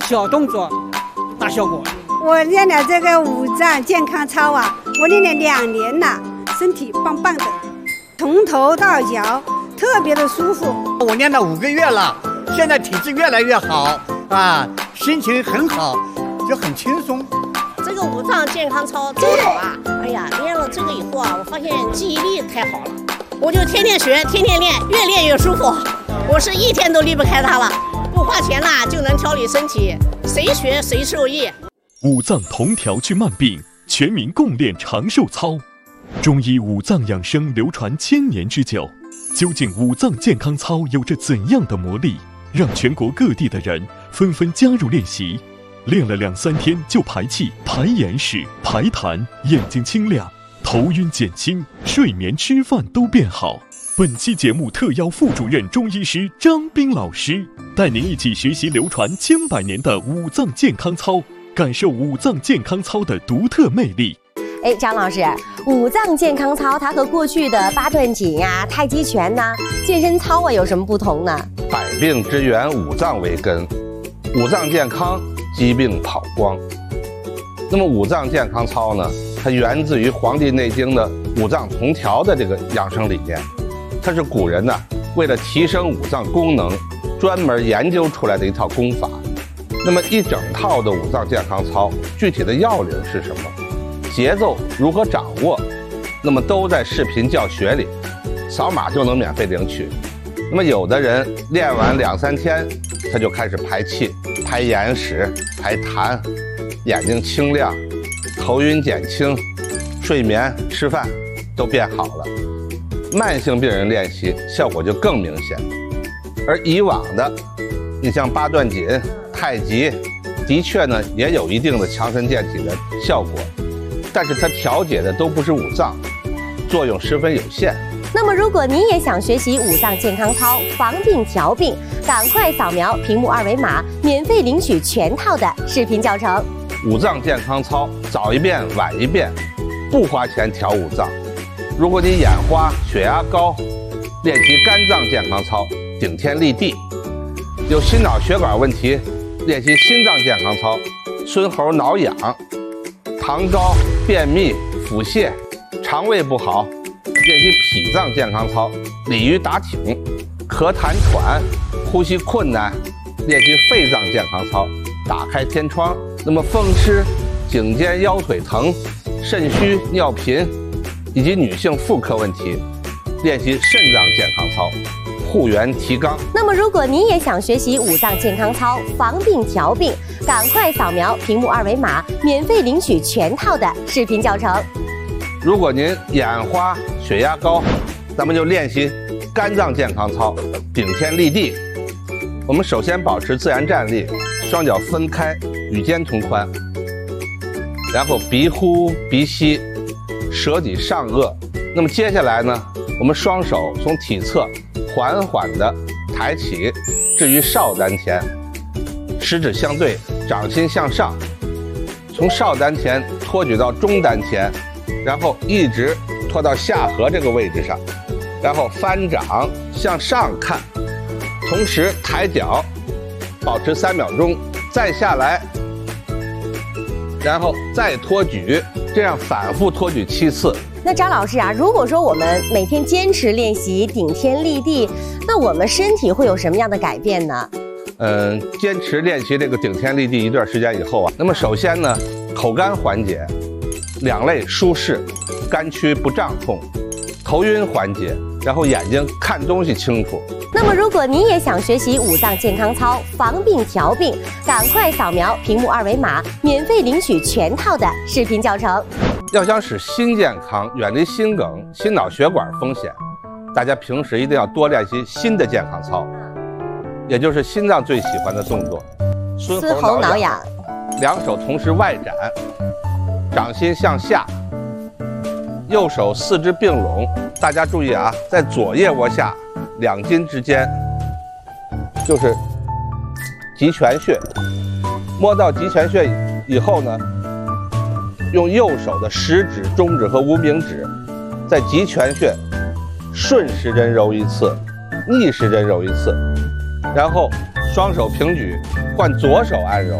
小动作大效果。 我练了这个五脏健康操啊，我练了2年了，身体棒棒的，从头到脚特别的舒服。 我练了5个月了，现在体质越来越好啊，心情很好，就很轻松。 这个五脏健康操真好啊！哎呀，练了这个以后啊，我发现记忆力太好了，我就天天学，天天练，越练越舒服。我是一天都离不开它了，不花钱啦就能调理身体，谁学谁受益。 五脏同调治慢病，全民共练长寿操。中医五脏养生流传1000年之久，究竟五脏健康操有着怎样的魔力，让全国各地的人纷纷加入练习？练了2、3天就排气、排眼屎、排痰，眼睛清亮，头晕减轻，睡眠吃饭都变好。本期节目特邀副主任中医师张斌老师，带您一起学习流传千百年的五脏健康操，感受五脏健康操的独特魅力。 张老师，五脏健康操它和过去的8段锦啊、太极拳呐、健身操啊有什么不同呢？ 百病之源，五脏为根，五脏健康，疾病跑光。那么五脏健康操呢，它源自于《黄帝内经》的五脏同调的这个养生理念，它是古人呢为了提升五脏功能，专门研究出来的一套功法。那么一整套的五脏健康操，具体的要领是什么？节奏如何掌握？那么都在视频教学里，扫码就能免费领取。那么有的人练完2、3天，他就开始排气、排眼屎、排痰，眼睛清亮，头晕减轻，睡眠、吃饭都变好了。慢性病人练习效果就更明显。而以往的，你像8段锦、太极，的确呢也有一定的强身健体的效果，但是它调节的都不是五脏，作用十分有限。 那么如果你也想学习五脏健康操，防病调病，赶快扫描屏幕2维码，免费领取全套的视频教程。 五脏健康操早一遍晚一遍，不花钱调五脏。如果你眼花、血压高，练习肝脏健康操，顶天立地。有心脑血管问题，练习心脏健康操，孙猴挠痒。糖高、便秘、腹泻，肠胃不好，练习脾脏健康操，鲤鱼打挺。咳痰喘，呼吸困难，练习肺脏健康操，打开天窗。那么风湿、颈肩腰腿疼、肾虚、尿频，以及女性妇科问题，练习肾脏健康操，护元提肛。 那么如果你也想学习五脏健康操，防病调病，赶快扫描屏幕2维码，免费领取全套的视频教程。 如果您眼花、血压高，咱们就练习肝脏健康操，顶天立地。我们首先保持自然站立，双脚分开，与肩同宽，然后鼻呼鼻吸，舌抵上颚。那么接下来呢，我们双手从体侧缓缓地抬起，置于少丹田，食指相对，掌心向上，从少丹田托举到中丹田，然后一直拖到下颌这个位置上，然后翻掌向上看，同时抬脚，保持3秒钟，再下来，然后再托举，这样反复托举7次。 那张老师啊，如果说我们每天坚持练习顶天立地，那我们身体会有什么样的改变呢？ 坚持练习这个顶天立地一段时间以后啊，那么首先呢，口干缓解，两肋舒适，肝区不胀痛，头晕缓解，然后眼睛看东西清楚。 那么如果你也想学习五脏健康操，防病调病，赶快扫描屏幕2维码，免费领取全套的视频教程。 要想使心健康，远离心梗、心脑血管风险，大家平时一定要多练习心的健康操，也就是心脏最喜欢的动作，孙猴挠痒。两手同时外展，掌心向下，右手四肢并拢。大家注意啊，在左腋窝下2筋之间就是极泉穴，摸到极泉穴以后呢，用右手的食指、中指和无名指在极泉穴顺时针揉1次，逆时针揉1次，然后双手平举，换左手按揉。